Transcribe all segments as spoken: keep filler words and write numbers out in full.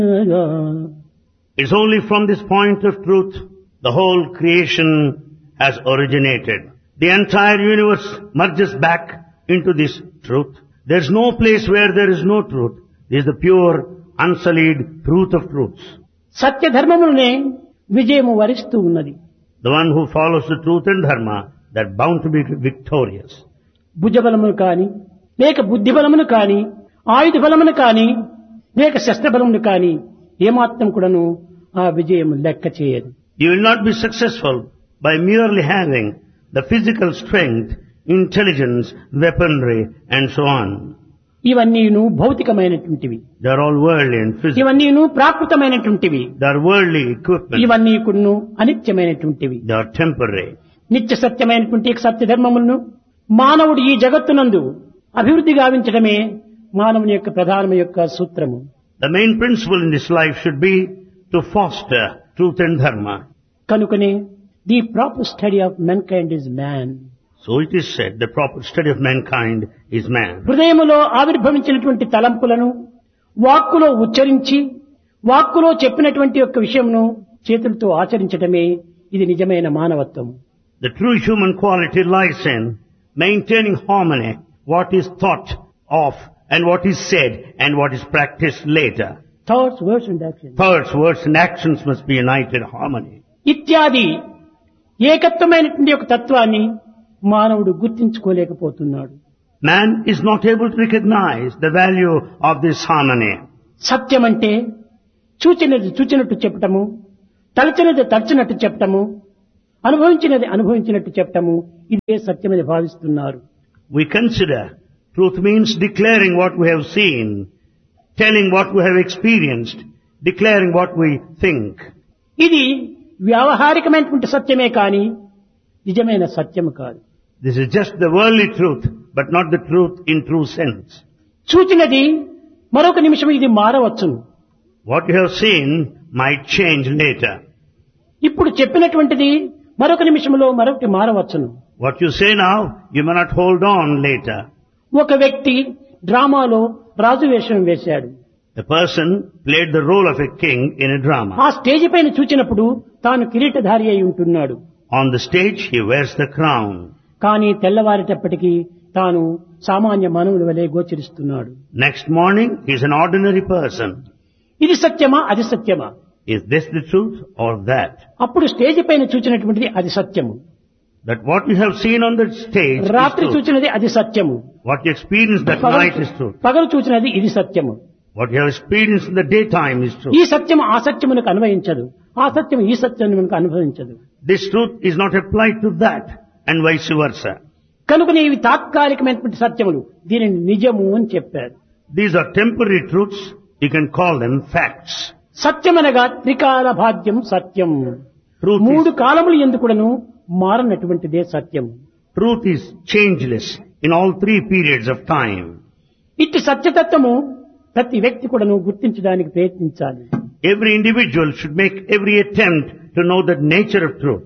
It's only from this point of truth the whole creation has originated. The entire universe merges back into this truth. There's no place where there is no truth. There is the pure, unsullied truth of truths. సత్య ధర్మములనే విజయము వరిస్తూ ఉన్నది. The one who follows the truth and dharma, they're bound to be victorious. భుజబలమును కాని లేక బుద్ధి బలమును కాని ఆయుధ బలమును కాని లేక శస్త్ర బలమును కాని ఏమాత్రం కూడాను ఆ విజయము లెక్క చేయదు. You will not be successful by merely having the physical strength, intelligence, weaponry and so on. ఇవన్నీను భౌతికమైనటువంటివి. They are all worldly and physical. ఇవన్నీను ప్రాకృతమైనటువంటివి. They are worldly equipment. ఇవన్నీ కూడాను అనిత్యమైనటువంటివి. They are temporary. నిత్య సత్యమైనటువంటి సత్య ధర్మములను మానవుడు ఈ జగత్తునందు అభివృద్ధి గావించడమే మానవుని యొక్క ప్రధానమైన యొక్క సూత్రము. The main principle in this life should be to foster truth and dharma. కనుకనే the proper study of మెన్కైండ్ is man. So it is said the proper study of mankind is man. హృదయములో ఆవిర్భవించినటువంటి తలంపులను వాక్కులో ఉచ్చరించి వాక్కులో చెప్పినటువంటి యొక్క విషయమును చేతులతో ఆచరించడమే ఇది నిజమైన మానవత్వం. The true human quality lies in maintaining harmony, what is thought of and what is said and what is practiced later. Thoughts, words and actions. Thoughts, words and actions must be united harmony. ఇత్యాది ఏకత్వమైనటువంటి యొక్క తత్వాన్ని మానవుడు గుర్తించుకోలేకపోతున్నాడు. Man is not able to recognize the value of this harmony. సత్యం అంటే చూచినది చూచినట్టు చెప్పటము, తలచినది తలచినట్టు చెప్పటము, అనుభవించినది అనుభవించినట్టు చెప్పటము, ఇదే సత్యమని భావిస్తున్నారు. We consider truth means declaring what we have seen, telling what we have experienced, declaring what we think. ఇది వ్యావహారికమైనటువంటి సత్యమే కాని నిజమైన సత్యము కాదు. This is just the worldly truth, but not the truth in true sense. చూచినది మరొక నిమిషం ఇది మారవచ్చును. What you have seen might change later. ఇప్పుడు చెప్పినటువంటిది మరొక నిమిషంలో మరొకటి మారవచ్చును. What you say now, you may not hold on later. ఒక వ్యక్తి డ్రామాలో రాజు వేషం వేశాడు. The person played the role of a king in a drama. ఆ స్టేజ్ పైన చూచినప్పుడు తాను కిరీటధారి అయి ఉంటున్నాడు. On the stage, he wears the crown. కానీ తెల్లవారేటప్పటికీ తాను సామాన్య మానవుడి వలె గోచరిస్తున్నాడు. Next morning, he is an ordinary person. ఇది సత్యమా అది సత్యమా? Is this the truth or that? అప్పుడు స్టేజ్ పైన చూచినటువంటిది అది సత్యము. That what you have seen on the stage రాత్రి is truth. చూచినది అది సత్యము. What you experienced that night is truth. పగలు చూచినది ఇది సత్యము. What you have experienced in the daytime is truth. ఈ సత్యము ఆ సత్యమునకు అన్వయించదు, ఆ సత్యం ఈ సత్యమునకు అనుభవించదు. This truth is not applied to that and vice versa. కనుకనే ఇవి తాత్కాలికమైనటువంటి సత్యములు, దీనిని నిజము అని చెప్పారు. These are temporary truths. You can call them facts. సత్యమనగా త్రికాల భాగ్యం సత్యం. Truth మూడు is, కాలములు ఎందుకుడను మారనటువంటిదే సత్యం. truth is changeless in all three periods of time. ఇట్టి సత్యతత్వము ప్రతి వ్యక్తి కూడాను గుర్తించడానికి ప్రయత్నించాలి. Every individual should make every attempt to know the nature of truth.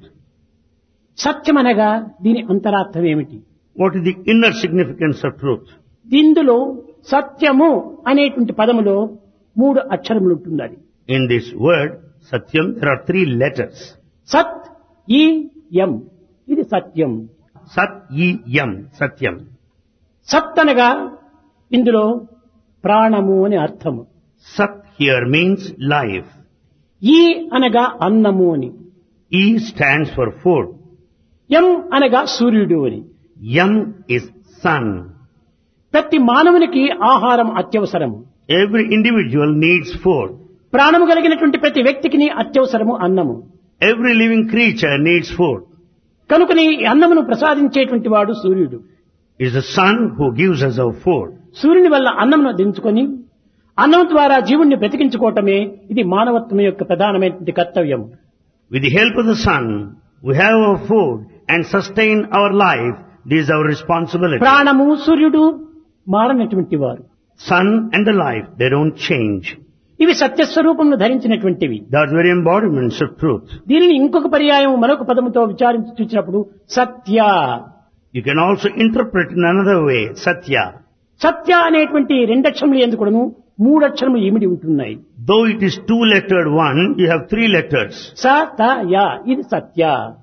సత్యమనగా దీని అంతరార్థం ఏమిటి? What is the inner significance of truth? ఇందులో సత్యము అనేటువంటి పదములో మూడు అక్షరములు ఉంటున్నది. In this word, Satyam, there are three letters. సత్ ఈ యం, ఇది సత్యం. Sat, Yi, Yam, Satyam. సత్ అనగా ఇందులో ప్రాణము అని అర్థము. Sat here means life. ఈ అనగా అన్నము అని. E stands for food. యం అనగా సూర్యుడు అని. Yam is sun. ప్రతి మానవునికి ఆహారం అత్యవసరము. Every individual needs food. ప్రాణము కలిగినటువంటి ప్రతి వ్యక్తికి అత్యవసరము అన్నము. Every living creature needs food. కనుకని ఈ అన్నమును ప్రసాదించేటువంటి వాడు సూర్యుడు. It is the sun who gives us our food. సూర్యుని వల్ల అన్నమును దించుకొని అన్నం ద్వారా జీవుణ్ణి బ్రతికించుకోవటమే ఇది మానవత్వం యొక్క ప్రధానమైనటువంటి కర్తవ్యం. With the help of the sun, we have our food and sustain our life. This is our responsibility. ప్రాణము సూర్యుడు మారనటువంటి వారు. Sun and the life, they don't change. ఇవి సత్యస్వరూపమును ధరించినటువంటివి. They are very embodiments of truth. దీనిని ఇంకొక పర్యాయం మరొక పదముతో విచారించి చూసినప్పుడు సత్య. You can also interpret in another way, Satya. సత్య అనేటువంటి రెండక్షరములు ఎందుకును మూడు అక్షరములు ఇమిడి ఉంటున్నాయి. Though it is two-lettered one, you have three letters. స త య ఇది సత్య.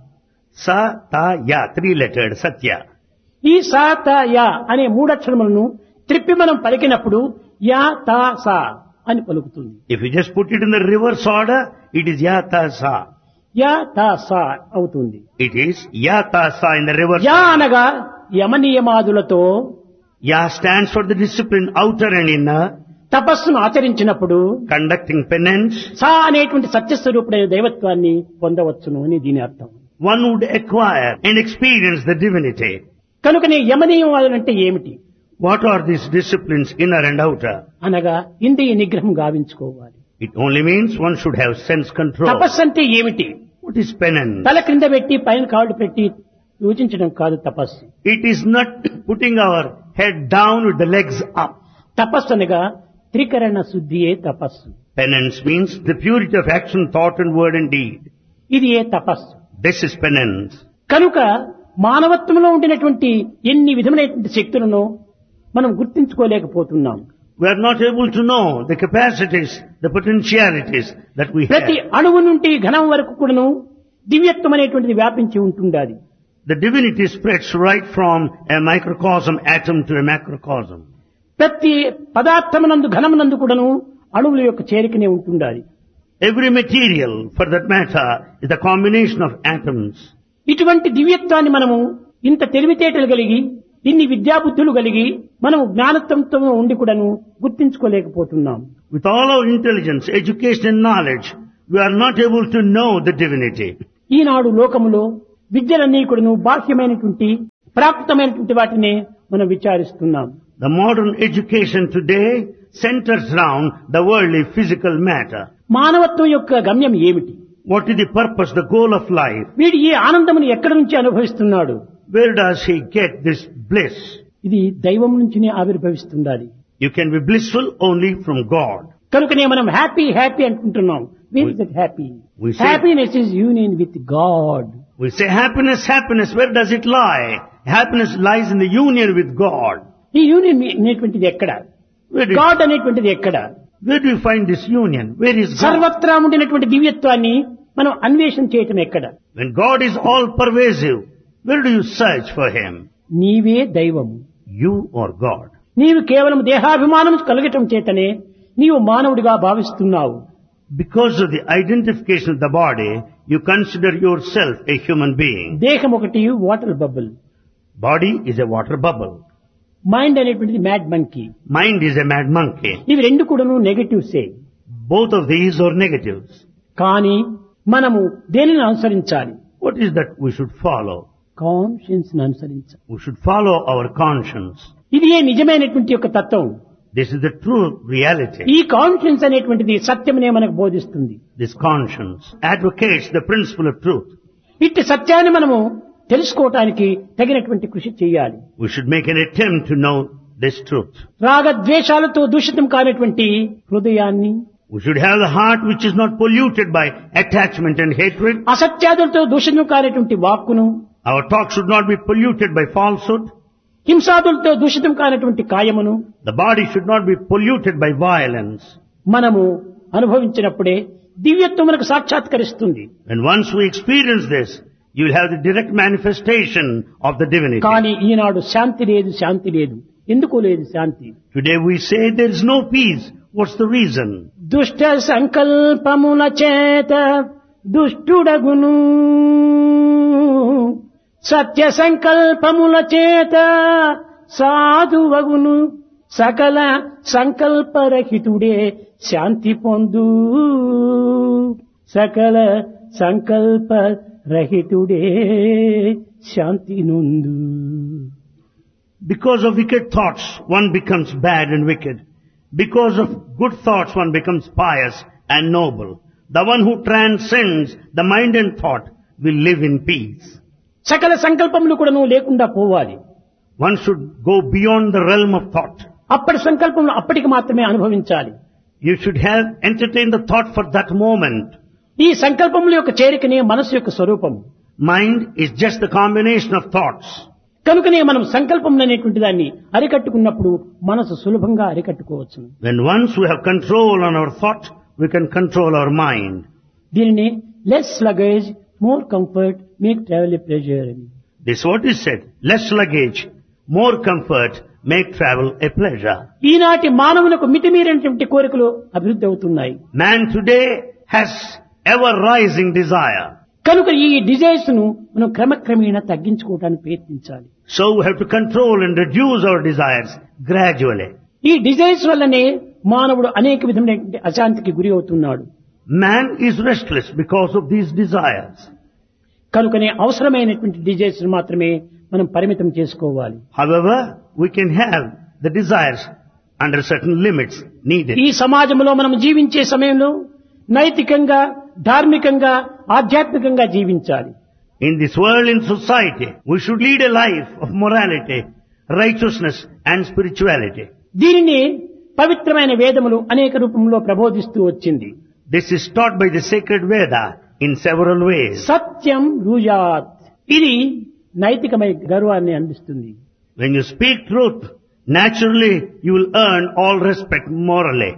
Sa, ta, ya, three-lettered, Satya. ఈ స త య అనే మూడు అక్షరములను త్రిప్పి మనం పలికినప్పుడు యా తా సా అని పలుకుతుంది. If you just put it in the reverse order, it is ya, ta, sa. Yeah తా సా అవుతుంది. It is ya, ta, sa in the reverse yeah order. అనగా యమనియమాదులతో Ya stands for the discipline outer and inner, తపస్సును ఆచరించినప్పుడు conducting penance. సా అనేటువంటి సత్యస్వరూపుడైన దైవత్వాన్ని పొందవచ్చును అని దీని అర్థం. One would acquire and experience the divinity. కనుకనే యమనియమాదులు అంటే ఏమిటి What are these disciplines, inner and outer? అనగా ఇంద్రియ నిగ్రహం గావించుకోవాలి. It only means one should have sense control. తపస్సు అంటే ఏమిటి? What is penance? తల క్రింద పెట్టి పైన కాళ్ళు పెట్టి యోచించడం కాదు తపస్సు. It is not putting our head down with the legs up. తపస్సు అనగా త్రికరణ శుద్ధియే తపస్సు. Penance means the purity of action, thought and word and deed. ఇది ఏ తపస్సు. This is penance. కనుక మానవత్వంలో ఉండినటువంటి ఎన్ని విధమైనటువంటి శక్తులను మనం గుర్తించుకోలేకపోతున్నాం. We are not able to know the capacities, the potentialities that we ప్రతి have. అణువు నుండి ఘనం వరకు కూడాను దివ్యత్వం అనేటువంటిది వ్యాపించి ఉంటుండాలి. The divinity spreads right from a microcosm atom to a macrocosm. ప్రతి పదార్థమునందు ఘనమునందు కూడాను అణువుల యొక్క చేరికనే ఉంటుండాలి. Every material, for that matter, is a combination of atoms. ఇటువంటి దివ్యత్వాన్ని మనము ఇంత తెలివితేటలు కలిగి ఇన్ని విద్యాబుద్ధులు కలిగి మనము జ్ఞానత్వంతో ఉండి కూడాను గుర్తించుకోలేకపోతున్నాం. With all our intelligence, education and knowledge, we are not able to know the divinity. ఈనాడు లోకములో విద్యలన్నీ కూడాను బాహ్యమైనటువంటి ప్రాకృతమైనటువంటి వాటినే మనం విచారిస్తున్నాం. The modern education today centers around the worldly physical matter. మానవత్వం యొక్క గమ్యం ఏమిటి? What is the purpose, the goal of life? వీడు ఈ ఆనందమును ఎక్కడి నుంచి అనుభవిస్తున్నాడు? Where does he get this bliss? ఇది దైవం నుంచినే ఆవిర్భవిస్తుండాలి. You can be blissful only from God. కనుకనే మనం హ్యాపీ హ్యాపీ అనుకుంటున్నాం. Where is that happy? We say- happiness is union with God. We say happiness, happiness, where does it lie? Happiness lies in the union with God. ఈ union అనేటువంటిది ఎక్కడ? Where do, God అనేటువంటిది ఎక్కడ? where do you find this union? Where is God? సర్వత్రా ఉండినటువంటి దివ్యత్వాన్ని మనం అన్వేషణ చేయటం ఎక్కడ? When God is all pervasive, where do you search for Him? నీవే దైవము. You or God? నీవు కేవలం దేహాభిమానం కలగటం చేతనే నీవు మానవుడిగా భావిస్తున్నావు. Because of the identification of the body, you consider yourself a human being. దేహం ఒకటి water bubble, Body is a water bubble. Mind అనేటువంటిది mad monkey. Mind is a mad monkey. ఇవి రెండు కూడాను నెగటివ్సే. Both of these are negatives. కానీ మనము దేనిని అనుసరించాలి? What is that we should follow? Conscience అనుసరించాలి. We should follow our conscience. ఇది ఏ నిజమైనటువంటి యొక్క తత్వం. This is the true reality. ఈ కాన్షియన్స్ అనేటువంటిది సత్యమనే మనకు బోధిస్తుంది. This conscience advocates the principle of truth. ఇట్టి సత్యాన్ని మనము తెలుసుకోవటానికి తగినటువంటి కృషి చేయాలి. We should make an attempt to know this truth. రాగద్వేషాలతో దూషితం కానటువంటి హృదయాన్ని, We should have the heart which is not polluted by attachment and hatred. అసత్యాదులతో దూషితం కానటువంటి వాక్కును, Our talk should not be polluted by falsehood. హింసాదులతో దూషితం కానటువంటి కాయమును The body should not be polluted by violence. మనము అనుభవించినప్పుడే దివ్యత్వం మనకు సాక్షాత్కరిస్తుంది. And once we experience this, you will have the direct manifestation of the divinity. కానీ ఈనాడు శాంతి లేదు, శాంతి లేదు. ఎందుకు లేదు శాంతి? Today we say there is no peace. What's the reason? దుష్ట సంకల్పముల చేత దుష్టుడగును, సత్య సంకల్పముల చేత సాధువగును, సకల సంకల్పరహితుడే శాంతి పొందు, సకల సంకల్పరహితుడే శాంతి నొందు. Because of wicked thoughts, one becomes bad and wicked. Because of good thoughts, one becomes pious and noble. The one who transcends the mind and thought will live in peace. సకల సంకల్పములు కూడా నువ్వు లేకుండా పోవాలి. One should go beyond the realm of thought. అప్పటి సంకల్పములు అప్పటికి మాత్రమే అనుభవించాలి. You should have entertained the thought for that moment. ఈ సంకల్పముల యొక్క చేరికనే మనసు యొక్క స్వరూపం. Mind is just the combination of thoughts. కనుకనే మనం సంకల్పం అనేటువంటి దాన్ని అరికట్టుకున్నప్పుడు మనసు సులభంగా అరికట్టుకోవచ్చు. When once we have control on our thought, we can control our mind. దీనిని less luggage more comfort make travel a pleasure అని. This is what is said. Less luggage, more comfort, make travel a pleasure. ఈనాటి మానవులకు మితిమీరినటువంటి కోరికలు అభివృద్ధి అవుతున్నాయి. Man today has ever rising desire. కనుక ఈ desires ను మనం క్రమక్రమేణా తగ్గించుకోవడానికి ప్రయత్నించాలి. So we have to control and reduce our desires gradually. ఈ డిజైర్స్ వల్లనే మానవుడు అనేక విధమైనటువంటి అశాంతికి గురి అవుతున్నాడు. Man is restless because of these desires. కనుకనే అవసరమైనటువంటి డిజైర్స్ మాత్రమే మనం పరిమితం చేసుకోవాలి. However, we can have the desires under certain limits needed. ఈ సమాజంలో మనం జీవించే సమయంలో నైతికంగా, ధార్మికంగా, ఆధ్యాత్మికంగా జీవించాలి. In this world, in society, we should lead a life of morality, righteousness and spirituality. దీనిని పవిత్రమైన వేదములు అనేక రూపంలో ప్రబోధిస్తూ వచ్చింది. This is taught by the sacred Veda in several ways. సత్యం రూయాత్, ఇది నైతికమైన గౌరవాన్ని అందిస్తుంది. When you speak truth, naturally you will earn all respect morally.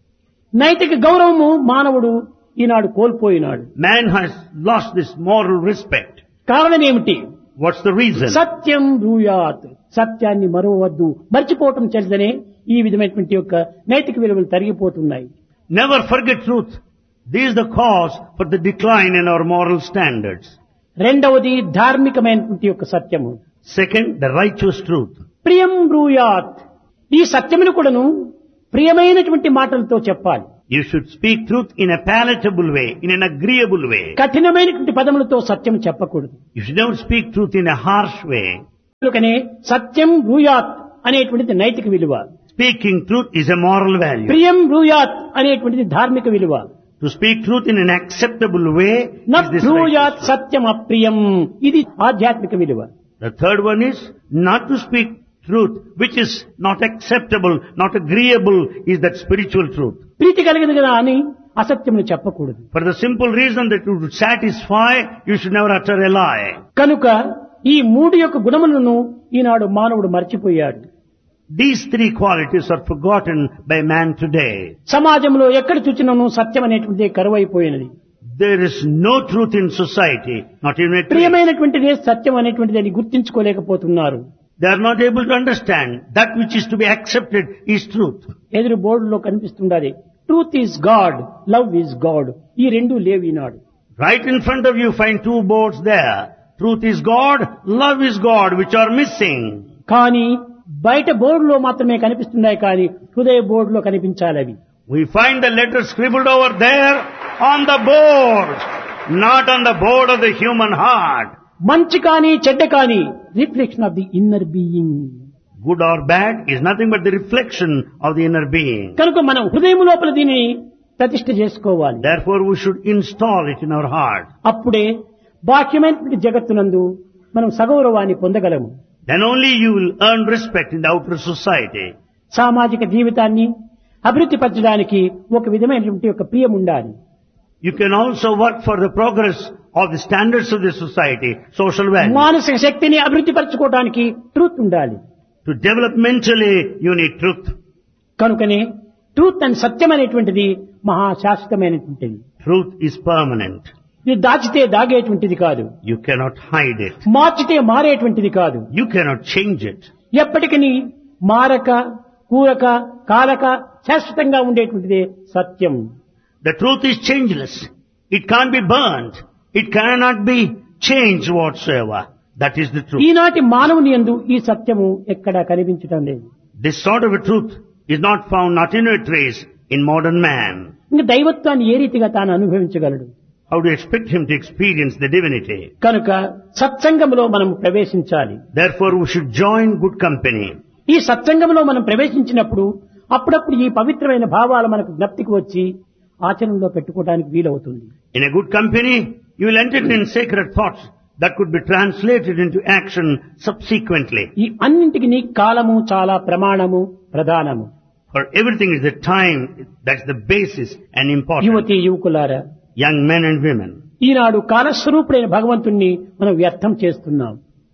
నైతిక గౌరవము మానవుడు ఈనాడు కోల్పోయినాడు. Man has lost this moral respect. కారణం ఏమిటి? What's the reason? సత్యం రూయాత్, సత్యాన్ని మరవవద్దు, మర్చిపోవటం చేతనే ఈ విధమైనటువంటి యొక్క నైతిక విలువలు తరిగిపోతున్నాయి. Never forget truth. This is the cause for the decline in our moral standards. రెండవది ధార్మికమైనటువంటి యొక్క సత్యము. Second, the righteous truth. ప్రియం బ్రూయాత్, ఈ సత్యమును కూడాను ప్రియమైనటువంటి మాటలతో చెప్పాలి. You should speak truth in a palatable way, in an agreeable way. కఠినమైనటువంటి పదములతో సత్యం చెప్పకూడదు. You should never speak truth in a harsh way. అందుకనే సత్యం బ్రూయాత్ అనేటువంటిది నైతిక విలువ. Speaking truth is a moral value. ప్రియం బ్రూయాత్ అనేటువంటిది ధార్మిక విలువ. To speak truth in an acceptable way న is this బ్రూయాత్ righteous. సత్యం అప్రియం, ఇది ఆధ్యాత్మిక విలువ. The third one is not to speak truth which is not acceptable, not agreeable, is that spiritual truth. ప్రీతి కలిగింది కదా అని అసత్యమును చెప్పకూడదు. For the simple reason that you would satisfy, you should never utter a lie. కనుక ఈ మూడు యొక్క గుణములను ఈనాడు మానవుడు మర్చిపోయాడు. These three qualities are forgotten by man today. సమాజంలో ఎక్కడ చూచినను సత్యం అనేటువంటిది కరువైపోయినది. There is no truth in society, not even a trace. ప్రియమైనటువంటిదే సత్యం అనేటువంటిది అని గుర్తించుకోలేకపోతున్నారు. They are not able to understand that which is to be accepted is truth. ఎదురు బోర్డులో కనిపిస్తుండాలి, truth is God, love is God. ఈ రెండు లేవు ఈనాడు. Right in front of you find two boards there. Truth is God, love is God, which are missing. కానీ బయట బోర్డులో మాత్రమే కనిపిస్తున్నాయి, కానీ హృదయ బోర్డులో కనిపించాలి అవి. We find the letters scribbled over there on the board, not on the board of the human heart. మంచి కానీ చెడ్డ కానీ reflection of the inner being. Good or bad is nothing but the reflection of the inner being. కనుక మనం హృదయం లోపల దీనిని ప్రతిష్ఠ చేసుకోవాలి. Therefore we should install it in our heart. అప్పుడే బాహ్యమైనటువంటి జగత్తునందు మనం సగౌరవాన్ని పొందగలము. Then only you will earn respect in the outer society. సామాజిక జీవితాన్ని అభివృద్ధి పరచడానికి ఒక విధమైనటువంటి ఒక ప్రియం ఉండాలి. You can also work for the progress of the standards of the society, social values. మానసిక శక్తిని అభివృద్ధి పరచుకోవడానికి ట్రూత్ ఉండాలి. To develop mentally, you need truth. కనుకనే ట్రూత్ అండ్ సత్యం అనేటువంటిది మహాశాశ్వతమైనటువంటిది. Truth is permanent. ఇది దాచితే దాగేటువంటిది కాదు, You cannot hide it. మార్చితే మారేటువంటిది కాదు. You cannot change it. ఎప్పటికీ మారక కూరక కాలక శాశ్వతంగా ఉండేటువంటిదే సత్యం. The truth is changeless. It can't be burnt. It cannot be changed whatsoever. That is the truth. ఈనాటి మానవుని యందు ఈ సత్యము ఎక్కడా కనిపించటం లేదు. This sort of a truth is not found, not in a trace, in modern man. ఇంకా దైవత్వాన్ని ఏ రీతిగా తాను అనుభవించగలడు? How do you expect him to experience the divinity? కనుక సత్సంగంలో మనం ప్రవేశించాలి. Therefore we should join good company. ఈ సత్సంగంలో మనం ప్రవేశించినప్పుడు అప్పుడప్పుడు ఈ పవిత్రమైన భావాలు మనకు జ్ఞప్తికి వచ్చి ఆచరణలో పెట్టుకోవడానికి వీలవుతుంది. In a good company, you will entertain sacred thoughts that could be translated into action subsequently. ఈ అన్నింటికి కాలము చాలా ప్రమాణము ప్రధానము. For everything is the time, that's the basis and important. యువతి యువకులారా, Young men and women, ఈనాడు కాలస్వరూపుడైన భగవంతుణ్ణి మనం వ్యర్థం చేస్తున్నాం.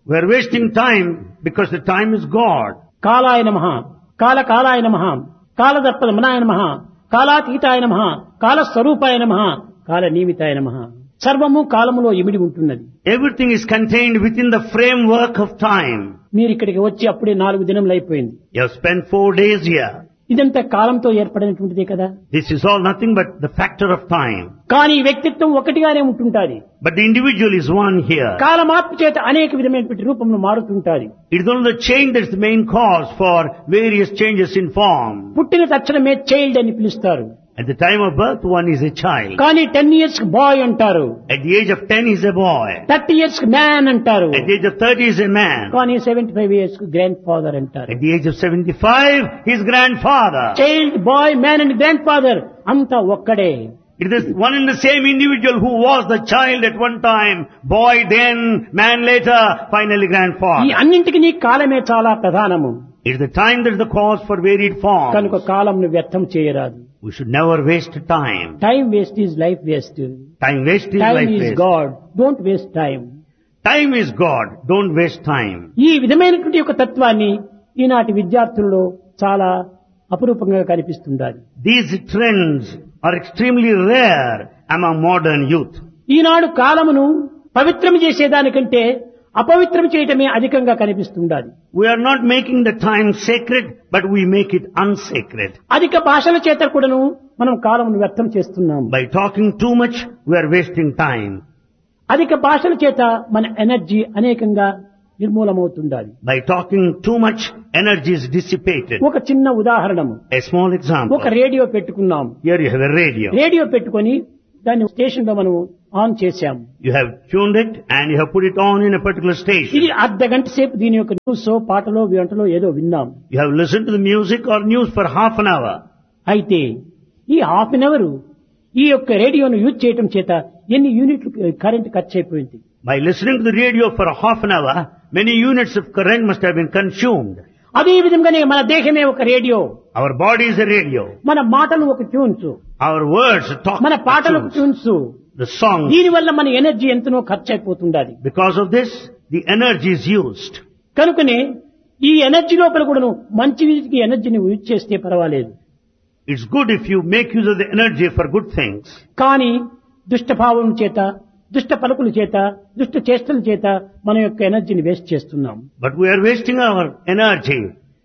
We are wasting time because the time is God. కాలాయ నమః, కాల కాలాయ నమః, కాలదర్పమనాయ నమః, కాలాతీతాయ నమః, కాలస్వరూపాయ నమః, కాల నియమితాయ నమః. సర్వము కాలములో ఇమిడి ఉంటున్నది. Everything is contained within the framework of time. మీరు ఇక్కడికి వచ్చి అప్పుడే నాలుగు దినములు అయిపోయింది. You have spent four days here. ఇదంతా కాలంతో ఏర్పడినటువంటిదే కదా. This is all nothing but the factor of time. కానీ వ్యక్తిత్వం ఒకటిగానే ఉంటుంటాది. But the individual is one here. కాలమార్పు చేత అనేక విధమైనటువంటి రూపంలో మారుతుంటాది. It is only the change that is the main cause for various changes in form. పుట్టిన తక్షణమే చైల్డ్ అని పిలుస్తారు. At the time of birth, one is a child. కానీ ten years boy అంటారు. At the age of ten, he is a boy. Thirty years man అంటారు. At the age of thirty, he is a man. కానీ seventy five years grand father అంటారు. At the age of seventy-five, he is grandfather. Child bye man and grand father అంతా ఒక్కడే. It is one and the same individual who was the child at one time, boy then, man later, finally ఈ grandfather. అన్నింటికి నీ కాలమే చాలా ప్రధానము. It is the time that is the cause for varied forms. కనుక కాలంను వ్యర్థం చేయరాదు. We should never waste time. Time waste is life waste. Time waste is time life is waste. God, don't waste time. Time is God. Don't waste time. ఈ విధమైనటువంటి యొక్క తత్వాన్ని ఈనాటి విద్యార్థుల్లో చాలా అపురూపంగా కనిపిస్తుండాలి. These trends are extremely rare among modern youth. ఈనాడు కాలమును పవిత్రం చేసేదానికంటే అపవిత్రం చేయటమే అధికంగా కనిపిస్తుండాలి. We are not making the time sacred, but we make it unsacred. అధిక భాషల చేత కూడాను మనం కాలమును వ్యర్థం చేస్తున్నాం. By talking too much, we are wasting time. అధిక భాషల చేత మన ఎనర్జీ అనేకంగా నిర్మూలమవుతుండాలి. By talking too much, energy is dissipated. ఒక చిన్న ఉదాహరణము, A small example. ఒక రేడియో పెట్టుకున్నాం. Here you have a radio. Radio పెట్టుకొని దాన్ని స్టేషన్ లో మనం ఆన్ చేశాం. You have tuned it and you have put it on in a particular ఇది station. అర్ధ గంట సేపు దీని యొక్క న్యూస్ పాటలో గంటలో ఏదో విన్నాం. You have listened to the music or news for half an hour. అయితే ఈ హాఫ్ అన్ అవర్ ఈ యొక్క రేడియోను యూజ్ చేయటం చేత ఎన్ని యూనిట్లు కరెంట్ ఖర్చు అయిపోయింది. By listening to the radio for a half an hour, many units of current must have been consumed. అదే విధంగానే మన దేహమే ఒక radio, Our body is a radio. మన మాటలు ఒక ట్యూన్స్, Our words talk. మన పాటలకు ట్యూన్స్. The songs. దీని వల్ల మన ఎనర్జీ ఎంతనో ఖర్చు అయిపోతుండాలి. Because of this, the energy is used. కనుకనే ఈ ఎనర్జీ లోపల కూడాను మంచి వీటికి ఎనర్జీని యూజ్ చేస్తే పర్వాలేదు. It's good if you make use of the energy for good things. కానీ దుష్టభావం చేత, దుష్ట పలుకుల చేత, దుష్ట చేష్టల చేత మన యొక్క ఎనర్జీని వేస్ట్ చేస్తున్నాం. But we are wasting our energy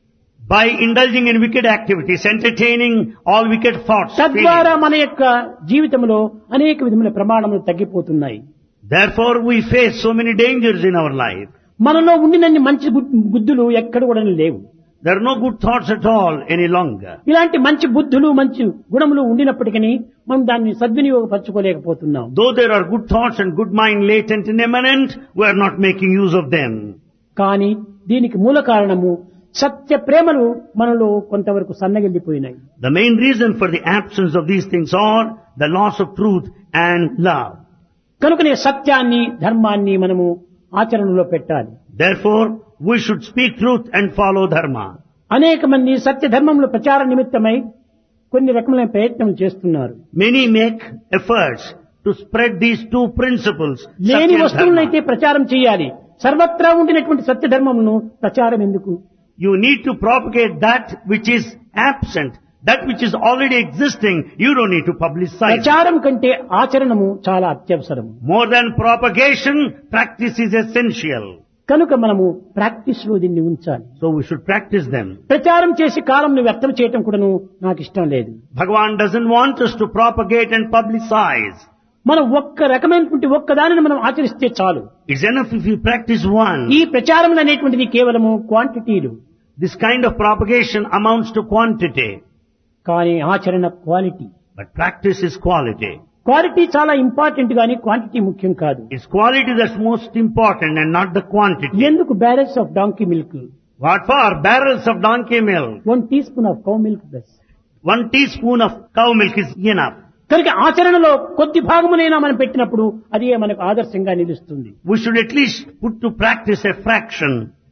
by indulging in wicked activities, entertaining all wicked thoughts. తద్వారా feelings. మన యొక్క జీవితంలో అనేక విధముల ప్రమాణములు తగ్గిపోతున్నాయి. Therefore, we face so many dangers in our life. మనలో ఉండినన్ని మంచి బుద్- బుద్ధులు ఎక్కడ కూడా లేవు. There are no good thoughts at all any longer. ఇలాంటి మంచి బుద్ధులు, మంచి గుణములు ఉండినప్పటికీ మనం దాన్ని సద్వినియోగపరచుకోలేకపోతున్నాం. Though there are good thoughts and good mind latent and immanent, we are not making use of them. కానీ దీనికి మూల కారణము సత్య ప్రేమలు మనలో కొంతవరకు సన్నగిల్లిపోయినాయి. The main reason for the absence of these things are the loss of truth and love. కనుకనే సత్యాన్ని, ధర్మాన్ని మనము ఆచరణలో పెట్టాలి. Therefore, we should speak truth and follow dharma. అనేక మంది సత్య ధర్మముల ప్రచార నిమిత్తమై కొన్ని రకములైన ప్రయత్నం చేస్తున్నారు. Many make efforts to spread these two principles. లేని Satya and వస్తువులనైతే dharma. ప్రచారం చేయాలి. సర్వత్రా ఉండినటువంటి సత్య ధర్మమును ప్రచారం ఎందుకు? You need to propagate that which is absent, that which is already existing. You don't need to publicize. ప్రచారం కంటే ఆచరణము చాలా అత్యవసరం. More than propagation, practice is essential. కనుక మనము ప్రాక్టీస్ లో దీన్ని ఉంచాలి. So we should practice them. ప్రచారం చేసి కాలంను వ్యర్థం చేయటం కూడాను నాకు ఇష్టం లేదు. Bhagavan doesn't want us to propagate and publicize. మనం ఒక్క రకమైనటువంటి ఒక్క దానిని మనం ఆచరిస్తే చాలు. It's enough if you practice one. ఈ ప్రచారం అనేటువంటిది కేవలము క్వాంటిటీలు. This kind of propagation amounts to quantity, కానీ ఆచరణ quality. but practice is quality. Quality చాలా ఇంపార్టెంట్ గానీ క్వాంటిటీ ముఖ్యం కాదు. It's quality that's most important and not the quantity. ఎందుకు barrels of donkey milk, What for? Barrels of donkey milk. One tea spoon of cow milk plus. One teaspoon of cow milk is enough. కనుక ఆచరణలో కొద్ది భాగమునైనా మనం పెట్టినప్పుడు అదే మనకు ఆదర్శంగా నిలుస్తుంది. We should at least put to practice a fraction.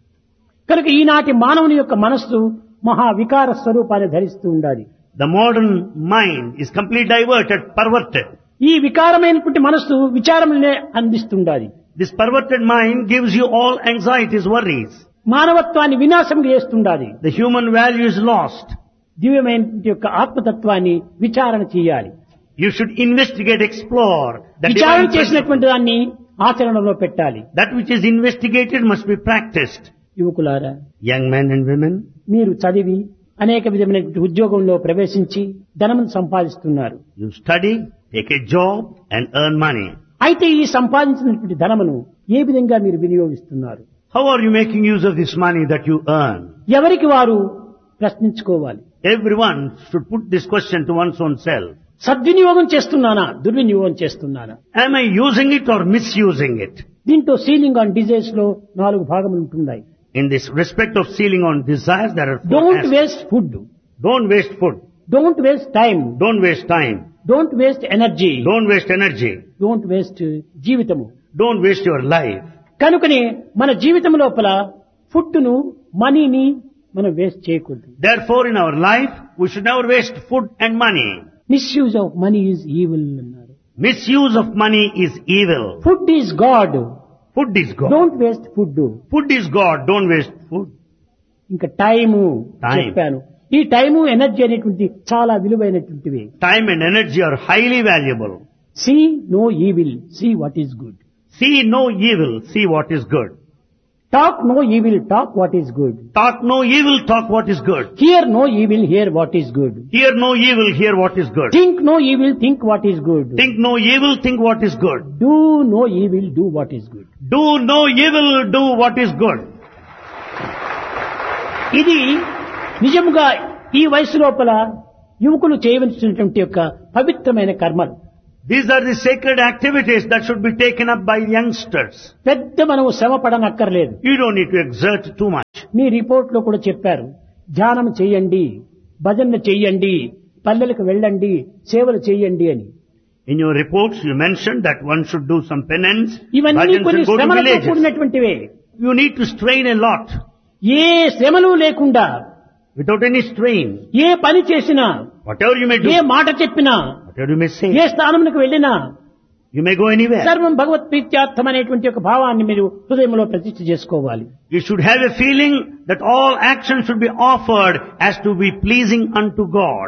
కనుక ఈనాటి మానవుని యొక్క మనస్సు మహా వికార స్వరూపాన్ని ధరిస్తూ ఉండాలి. The modern mind is completely diverted, perverted. ఈ వికారమైనటువంటి మనస్సు విచారములనే అందిస్తుండాలి. This perverted mind gives you all anxieties, worries. మానవత్వాన్ని వినాశం చేస్తుండాలి. The human value is lost. దివ్యమైన యొక్క ఆత్మతత్వాన్ని విచారణ చేయాలి. You should investigate, explore. The విచారణ divine చేసినటువంటి దాన్ని ఆచరణలో పెట్టాలి. That which is investigated must be practiced. యువకులారా, Young men and women, మీరు చదివి అనేక విధమైనటువంటి ఉద్యోగంలో ప్రవేశించి ధనమును సంపాదిస్తున్నారు. you study, take a job and earn money. అయితే ఈ సంపాదించినటువంటి ధనమును ఏ విధంగా మీరు వినియోగిస్తున్నారు? How are you making use of this money that you earn? ఎవరికి వారు ప్రశ్నించుకోవాలి. Everyone should put this question to one's own self. సద్వినియోగం చేస్తున్నానా, దుర్వినియోగం చేస్తున్నానా? Am I using it or misusing it? దీంట్లో సీలింగ్ ఆన్ డిజైర్స్ లో నాలుగు భాగములు ఉంటున్నాయి. In this respect of sealing on desires, there are four don't aspects. Waste food, Don't waste food. Don't waste time, Don't waste time. Don't waste energy, Don't waste energy. Don't waste జీవితము. Don't waste your life. కనుకనే మన జీవితం లోపల food ను, మనీని మనం waste చేయకూడదు. Therefore, in our life, we should never waste food and money. Misuse of money is evil అన్నారు. Misuse of money is evil. Food is God, Food is God. Don't waste food. Food is God. Don't waste food. ఇంకా time Time. చెప్పాను. ఈ time energy అనేటువంటి చాలా విలువైనటువంటివి. Time and energy are highly valuable. See no evil, see what is good. See no evil. See what is good. Talk no evil, talk what is good. Talk no evil. Talk what is good. Here no evil, here what is good. Hear no evil. Hear what is good. Think no evil, think what is good. Think no evil. Think what is good. Do no evil, do what is good. Do no evil. Do what is good. ఇది నిజముగా ఈ వయసు లోపల యువకులు చేయవలసినటువంటి యొక్క పవిత్రమైన కర్మలు. These are the sacred activities that should be taken up by youngsters. పెద్ద మనం శ్రమ పడనక్కర్లేదు. You don't need to exert too much. Me report లో కూడా చెప్పారు, ధ్యానం చెయ్యండి, భజన చెయ్యండి, పల్లెలకు వెళ్ళండి, సేవలు చెయ్యండి అని. In your reports, you mentioned that one should do some penance, ఇవన్నీ bhajans కొన్ని and go to శ్రమలతో villages. కూడినటువంటివే. You need to strain a lot. ఏ శ్రమలు లేకుండా Without any strain. ఏ పని చేసినా, Whatever you may do, ఏ మాట చెప్పినా, whatever you may A say, స్థానమునకు వెళ్ళినా you may go anywhere. సర్వం భగవత్ ప్రీత్యార్థం అనేటువంటి ఒక భావాన్ని మీరు హృదయంలో ప్రతిష్ఠ చేసుకోవాలి. You should have a feeling that all actions should be offered as to be pleasing unto God.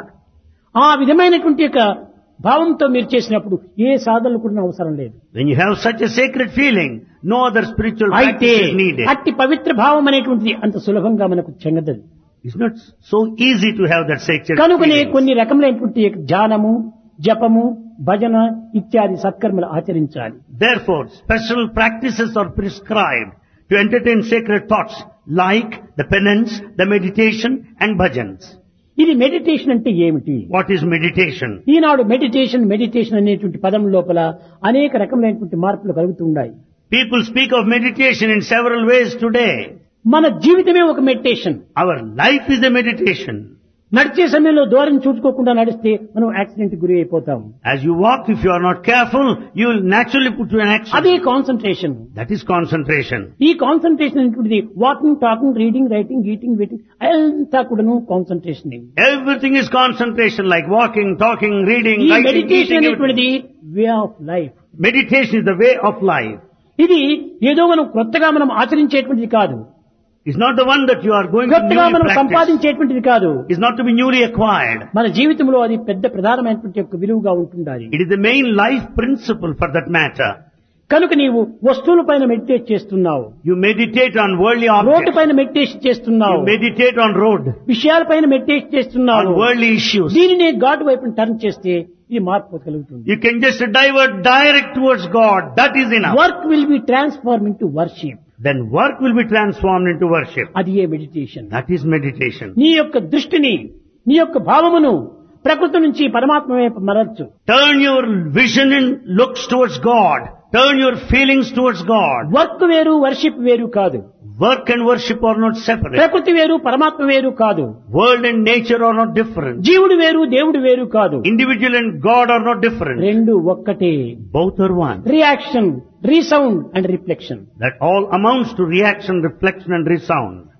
ఆ విధమైనటువంటి యొక్క భావంతో మీరు చేసినప్పుడు ఏ సాధనలు కూడా అవసరం లేదు. When you have such a sacred feeling, no other spiritual అయితే practice is needed. అట్టి పవిత్ర భావం అనేటువంటిది అంత సులభంగా మనకు చెందదు. It's not so easy to have that sacred కనుకనే feeling. కొన్ని రకములైనటువంటి ధ్యానము, జపము, భజన ఇత్యాది సత్కర్మలు ఆచరించాలి. Therefore, special practices are prescribed to entertain sacred thoughts like the penance, the meditation and bhajans. ఇది మెడిటేషన్ అంటే ఏమిటి? What is meditation? Eenadu meditation meditation అనేటువంటి పదం లోపల అనేక రకములైనటువంటి మార్పులు కలుగుతున్నాయి. People speak of meditation in several ways today. మన జీవితమే ఒక meditation. Our life is a meditation. నడిచే సమయంలో దూరం చూసుకోకుండా నడిస్తే మనం యాక్సిడెంట్ గురి అయిపోతాం. As you walk, if you are not careful, you will naturally put you in అదే action. Concentration. That is concentration. ఈ కాన్సన్ట్రేషన్ అనేటువంటిది walking, talking, reading, writing, eating, waiting అంతా కూడాను concentration. Everything is concentration, like walking, talking, reading, ఈ writing, meditation eating. అనేటువంటిది everything. Way of life. Meditation is the way of life. ఇది ఏదో మనం కొత్తగా మనం ఆచరించేటువంటిది కాదు. It's not the one that you are going to కొత్తగా newly మనం practice. సంపాదించేటువంటిది కాదు. It's not to be newly acquired. మన జీవితంలో అది పెద్ద ప్రధానమైనటువంటి యొక్క విలువగా ఉంటుండాలి. It is the main life principle for that matter. కనుక నీవు వస్తువుల పైన మెడిటేట్ చేస్తున్నావు, You meditate on worldly road objects. పైన మెడిటేషన్ చేస్తున్నావు, You meditate on road, విషయాల పైన మెడిటేట్ చేస్తున్నావు. on worldly issues. దీనిని గాడ్ వైపు టర్న్ చేస్తే ఇది మార్పు కలుగుతుంది. You can just divert direct towards God. That is enough. Work will be transform into worship. Then work will be transformed into worship. అది ఏ మెడిటేషన్. That is meditation. నీ యొక్క దృష్టిని, నీ యొక్క భావమును ప్రకృతి నుంచి పరమాత్మ వైపు మరల్చు. Turn your vision and looks towards God. Turn your feelings towards God. Work వేరు, వర్షిప్ వేరు కాదు. Work and worship are not separate. ప్రకృతి వేరు, పరమాత్మ వేరు కాదు. World and nature are not different. జీవుడు వేరు, దేవుడు వేరు కాదు. Individual and God are not different. రెండు ఒక్కటే. Both are one. Reaction, resound and reflection. That all amounts to reaction, reflection and resound.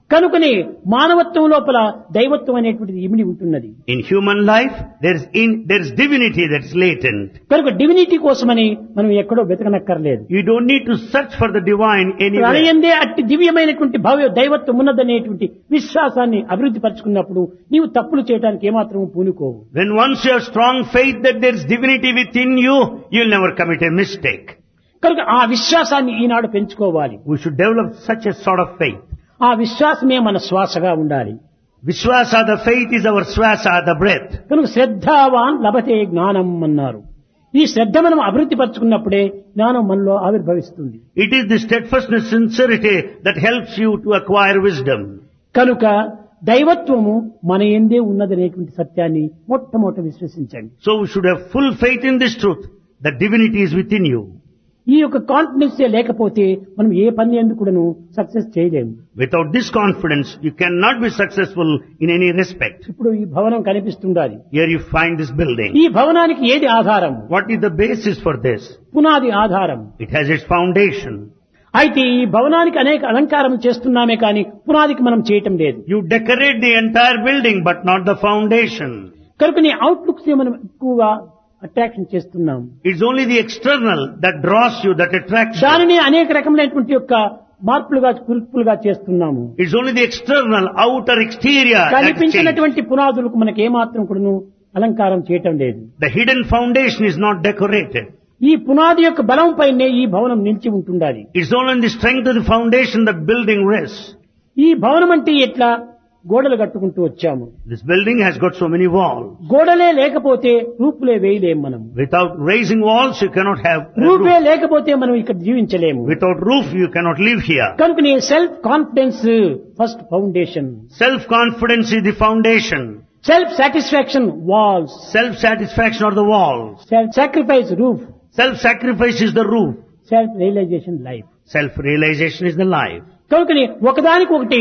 కనుకనే మానవత్వం లోపల దైవత్వం అనేటువంటిది ఇమిడి ఉంటున్నది. In human life, there is in, there is divinity that's latent. కనుక డివినిటీ కోసమని మనం ఎక్కడో వెతకనక్కర్లేదు. You don't need to search for the divine anywhere. ప్రళయందే అట్టి దివ్యమైనటువంటి భవ్య దైవత్వం ఉన్నదనేటువంటి విశ్వాసాన్ని అభివృద్ధి పరుచుకున్నప్పుడు నీవు తప్పులు చేయడానికి ఏమాత్రం పూనుకోవు. When once you have strong faith that there is divinity within you, you'll never commit a mistake. కనుక ఆ విశ్వాసాన్ని ఈనాడు పెంచుకోవాలి. We should develop such a sort of faith. ఆ విశ్వాసమే మన శ్వాసగా ఉండాలి. Vishwasa, the faith is our swasa, the breath. కనుక శ్రద్ధావాన్ లభతే జ్ఞానం అన్నారు. ఈ శ్రద్ధ మనం అభివృద్ధి పరుచుకున్నప్పుడే జ్ఞానం మనలో ఆవిర్భవిస్తుంది. It is the steadfastness, sincerity that helps you to acquire wisdom. కనుక దైవత్వము మన యందే ఉన్నదనేటువంటి సత్యాన్ని మొట్టమొదట విశ్వసించండి. So we should have full faith in this truth, that divinity is within you. ఈ యొక్క కాన్ఫిడెన్స్ లేకపోతే మనం ఏ పని ఎందుకు కూడాను సక్సెస్ చేయలేము. Without this confidence, you cannot be successful in any respect. ఇప్పుడు ఈ భవనం కనిపిస్తుండాలి. Here you find this building. ఈ భవనానికి ఏది ఆధారం? What is the basis for this? పునాది ఆధారం. It has its foundation. అయితే ఈ భవనానికి అనేక అలంకారం చేస్తున్నామే కానీ పునాదికి మనం చేయటం లేదు. You decorate the entire building but not the foundation. కనుక నీ అవుట్లుక్స్ మనం ఎక్కువగా అట్రాక్షన్ చేస్తున్నాం. It's only the external that draws you, that attracts you. దానిని అనేక రకమైనటువంటి యొక్క మార్పులుగా కురుపులుగా చేస్తున్నాము. It's only the external, outer, exterior that changes. కనిపించినటువంటి పునాదులకు మనకి ఏమాత్రం కూడాను అలంకారం చేయటం లేదు. The hidden foundation is not decorated. ఈ పునాది యొక్క బలం పైనే ఈ భవనం నిలిచి ఉంటుండాలి. It's only in the strength of the foundation the building rests. ఈ భవనం అంటే ఎట్లా గోడలు కట్టుకుంటూ వచ్చాము. This building has got so many walls. గోడలే లేకపోతే రూపులే వేయలేము మనం. Without raising walls, you cannot have a RuPay roof. లేకపోతే మనం ఇక్కడ జీవించలేము. Without roof, you cannot live here. కనుక నీ self confidence first foundation. Self-confidence is the foundation. Self satisfaction walls. Self-satisfaction are the walls. Self sacrifice roof. Self-sacrifice is the roof. Self realisation life. Self-realization is the life. కనుకని ఒకదానికి ఒకటి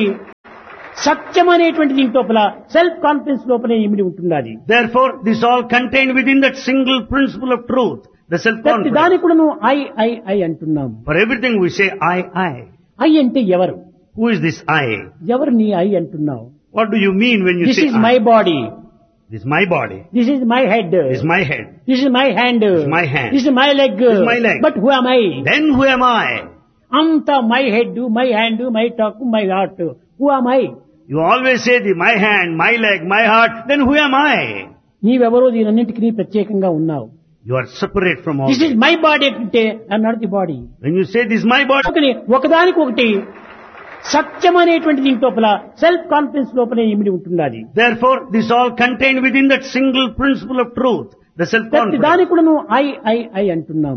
సత్యం అనేటువంటి దీని లోపల self confidence లోపలే ఇమిడి ఉంటున్నది. Therefore, this all contained within that single principle of truth, the ప్రతి self-confidence. దానికి కూడా నువ్వు ఐ ఐ ఐ అంటున్నాము. For everything we say I, I. I అంటే ఎవరు? Who is this I? ఎవరు నీ ఐ అంటున్నావు? What do you mean when you this say is I? My body. This is my body. This is my head. This is my head. This is my hand. is my hand. This is my leg. This is my leg. But who am I? Then who am I? అంత my head, my hand, my talk, my heart. Who am I? You always say the my hand, my leg, my heart. Then who am I? నీవెవరో దీనన్నింటికి ప్రత్యేకంగా ఉన్నావు. You are separate from all this is this. My body అంటే I'm not the body. When you say this is my body, ఒకని ఒకదానికి ఒకటి సత్యం అనేటువంటి దీని లోపల self confidence లోపలే ఇమిడి ఉంటున్నది. therefore, this all contained within that single principle of truth, the ప్రతి self-confidence. దానికి కూడా నువ్వు ఐ ఐ ఐ అంటున్నావు.